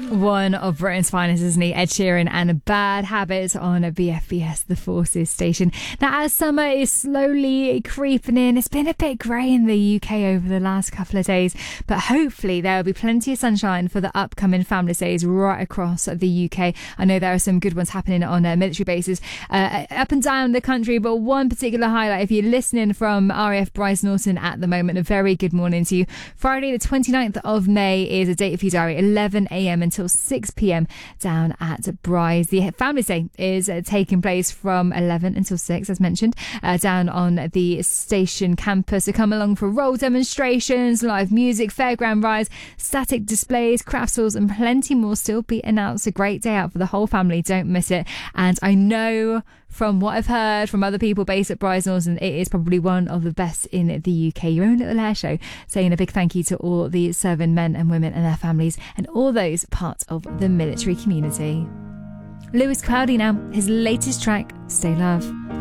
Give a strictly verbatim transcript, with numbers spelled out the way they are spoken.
One of Britain's finest, isn't he? Ed Sheeran and Bad Habits on B F B S, the Forces station. Now, as summer is slowly creeping in, it's been a bit grey in the U K over the last couple of days, but hopefully there will be plenty of sunshine for the upcoming Family Days right across the U K. I know there are some good ones happening on uh, military bases uh, up and down the country, but one particular highlight, if you're listening from R A F Bryce Norton at the moment, a very good morning to you. Friday the twenty-ninth of May is a date for your diary, eleven a.m. until six p.m. down at Bryce. The Family Day is uh, taking place from eleven until six, as mentioned, uh, down on the station campus. So come along for role demonstrations, live music, fairground rides, static displays, craft stalls, and plenty more still be announced. A great day out for the whole family. Don't miss it. And I know from what I've heard from other people based at Bryce Norton, it is probably one of the best in the U K. Your own little air show, saying a big thank you to all the serving men and women and their families and all those parts of the military community. Lewis Cloudy now, his latest track, Stay Love.